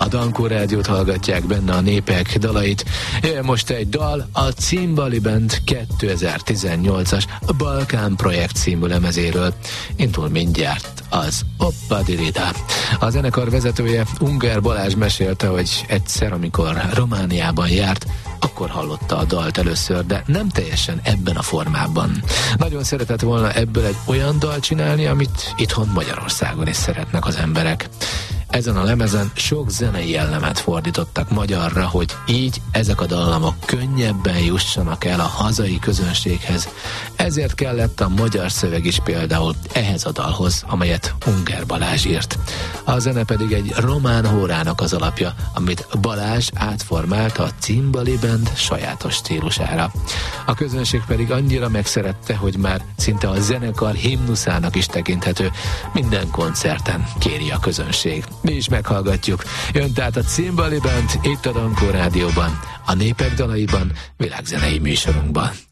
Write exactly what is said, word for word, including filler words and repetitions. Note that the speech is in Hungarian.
Dankó Rádiót hallgatják, benne a népek dalait. Jöjjön most egy dal, a Cimbali Band kétezer-tizennyolcas Balkán projekt című lemezéről. Indul mindjárt az Oppa Dirida. A zenekar vezetője, Ungár Balázs mesélte, hogy egyszer, amikor Romániában járt, akkor hallotta a dalt először, de nem teljesen ebben a formában. Nagyon szeretett volna ebből egy olyan dalt csinálni, amit itthon Magyarországon is szeretnek az emberek. Ezen a lemezen sok zenei jellemet fordítottak magyarra, hogy így ezek a dallamok könnyebben jussanak el a hazai közönséghez. Ezért kellett a magyar szöveg is például ehhez a dalhoz, amelyet Ungár Balázs írt. A zene pedig egy román hórának az alapja, amit Balázs átformálta a Cimbali Band sajátos stílusára. A közönség pedig annyira megszerette, hogy már szinte a zenekar himnuszának is tekinthető. Minden koncerten kéri a közönség. Mi is meghallgatjuk. Jön tehát a Cimbali Band itt a Dankó Rádióban, a népek dalaiban, világzenei műsorunkban.